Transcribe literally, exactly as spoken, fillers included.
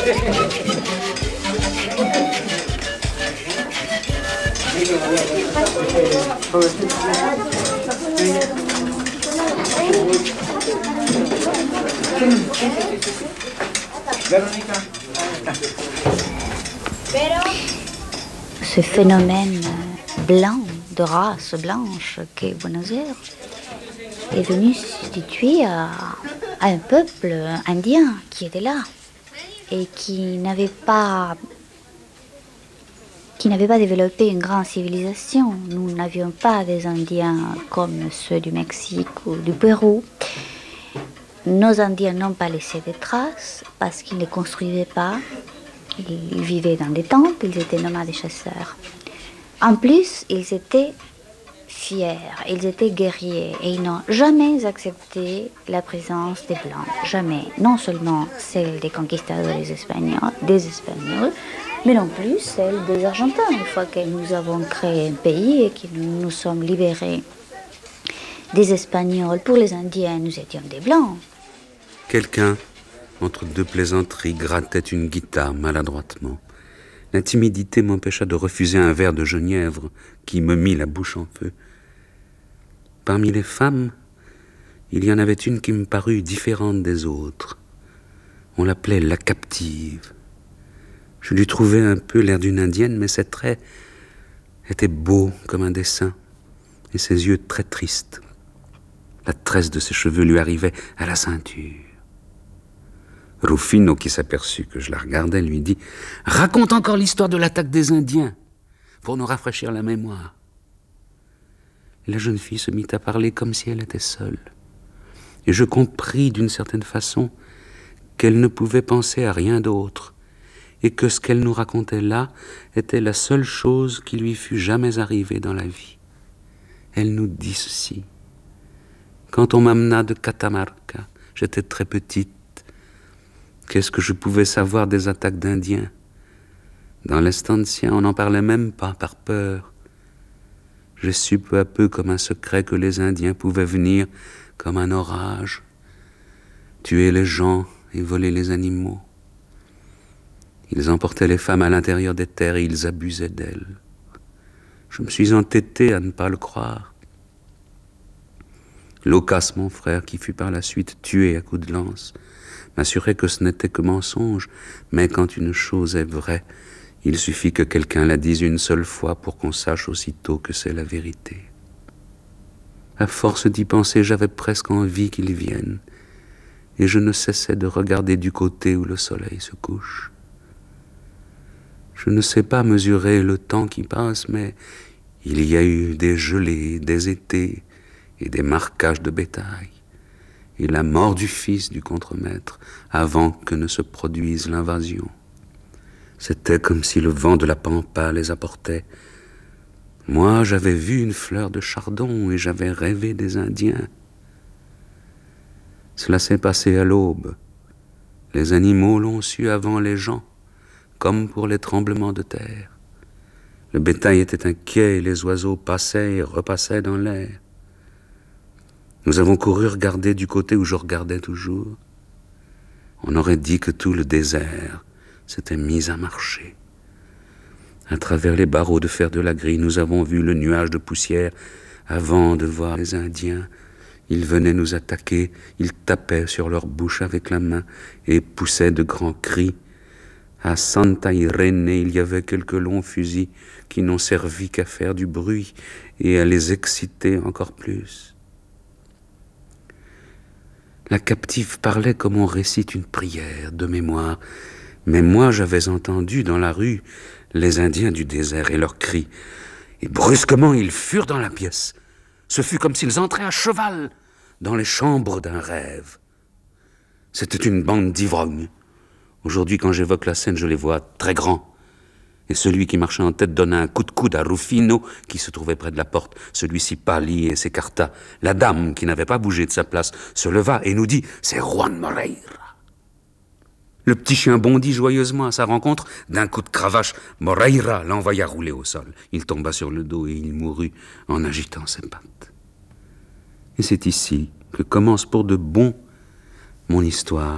Ce phénomène blanc, de race blanche qu'est Buenos Aires, est venu substituer à, à un peuple indien qui était là et qui n'avait pas, qui n'avait pas développé une grande civilisation. Nous n'avions pas des Indiens comme ceux du Mexique ou du Pérou. Nos Indiens n'ont pas laissé de traces parce qu'ils ne construisaient pas. Ils vivaient dans des tentes, ils étaient nomades et chasseurs. En plus, ils étaient fiers, ils étaient guerriers et ils n'ont jamais accepté la présence des Blancs. Jamais. Non seulement celle des conquistadors espagnols, des Espagnols, mais non plus celle des Argentins. Une fois que nous avons créé un pays et que nous nous sommes libérés des Espagnols, pour les Indiens, nous étions des Blancs. Quelqu'un, entre deux plaisanteries, grattait une guitare maladroitement. La timidité m'empêcha de refuser un verre de genièvre qui me mit la bouche en feu. Parmi les femmes, il y en avait une qui me parut différente des autres. On l'appelait la captive. Je lui trouvais un peu l'air d'une indienne, mais ses traits étaient beaux comme un dessin, et ses yeux très tristes. La tresse de ses cheveux lui arrivait à la ceinture. Rufino, qui s'aperçut que je la regardais, lui dit « Raconte encore l'histoire de l'attaque des Indiens, pour nous rafraîchir la mémoire. » Et la jeune fille se mit à parler comme si elle était seule. Et je compris d'une certaine façon qu'elle ne pouvait penser à rien d'autre, et que ce qu'elle nous racontait là était la seule chose qui lui fût jamais arrivée dans la vie. Elle nous dit ceci. Quand on m'amena de Catamarca, j'étais très petite. Qu'est-ce que je pouvais savoir des attaques d'Indiens? Dans l'estancia, on n'en parlait même pas par peur. J'ai su peu à peu comme un secret que les Indiens pouvaient venir comme un orage, tuer les gens et voler les animaux. Ils emportaient les femmes à l'intérieur des terres et ils abusaient d'elles. Je me suis entêté à ne pas le croire. Locas, mon frère, qui fut par la suite tué à coups de lance, m'assurait que ce n'était que mensonge, mais quand une chose est vraie, il suffit que quelqu'un la dise une seule fois pour qu'on sache aussitôt que c'est la vérité. À force d'y penser, j'avais presque envie qu'ils viennent, et je ne cessais de regarder du côté où le soleil se couche. Je ne sais pas mesurer le temps qui passe, mais il y a eu des gelées, des étés et des marquages de bétail, et la mort du fils du contremaître avant que ne se produise l'invasion. C'était comme si le vent de la pampa les apportait. Moi, j'avais vu une fleur de chardon et j'avais rêvé des Indiens. Cela s'est passé à l'aube. Les animaux l'ont su avant les gens, comme pour les tremblements de terre. Le bétail était inquiet et les oiseaux passaient et repassaient dans l'air. Nous avons couru regarder du côté où je regardais toujours. On aurait dit que tout le désert s'était mis à marcher. À travers les barreaux de fer de la grille, nous avons vu le nuage de poussière avant de voir les Indiens. Ils venaient nous attaquer, ils tapaient sur leur bouche avec la main et poussaient de grands cris. À Santa Irene, il y avait quelques longs fusils qui n'ont servi qu'à faire du bruit et à les exciter encore plus. La captive parlait comme on récite une prière de mémoire, mais moi j'avais entendu dans la rue les Indiens du désert et leurs cris. Et brusquement ils furent dans la pièce. Ce fut comme s'ils entraient à cheval dans les chambres d'un rêve. C'était une bande d'ivrognes. Aujourd'hui, quand j'évoque la scène, je les vois très grands. Et celui qui marchait en tête donna un coup de coude à Rufino, qui se trouvait près de la porte. Celui-ci pâlit et s'écarta. La dame, qui n'avait pas bougé de sa place, se leva et nous dit « C'est Juan Moreira ». Le petit chien bondit joyeusement à sa rencontre. D'un coup de cravache, Moreira l'envoya rouler au sol. Il tomba sur le dos et il mourut en agitant ses pattes. Et c'est ici que commence pour de bon mon histoire.